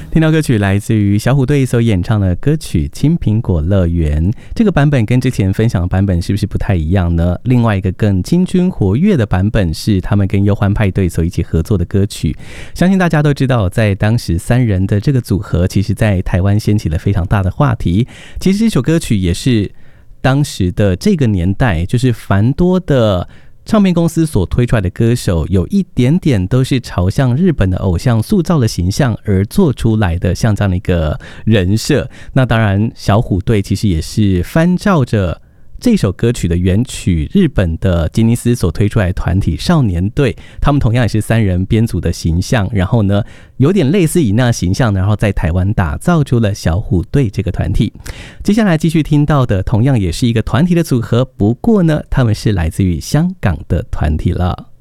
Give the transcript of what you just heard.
听到歌曲来自于小虎队所演唱的歌曲《青苹果乐园》，这个版本跟之前分享的版本是不是不太一样呢？另外一个更青春活跃的版本是他们跟忧欢派对所一起合作的歌曲。相信大家都知道，在当时三人的这个组合，其实在台湾掀起了非常大的话题。其实这首歌曲也是当时的这个年代，就是繁多的唱片公司所推出来的歌手，有一点点都是朝向日本的偶像塑造的形象而做出来的，像这样的一个人设。那当然小虎队其实也是翻照着这首歌曲的原曲，日本的吉尼斯所推出来的团体少年队，他们同样也是三人编组的形象，然后呢有点类似以那形象，然后在台湾打造出了小虎队这个团体。接下来继续听到的同样也是一个团体的组合，不过呢他们是来自于香港的团体了。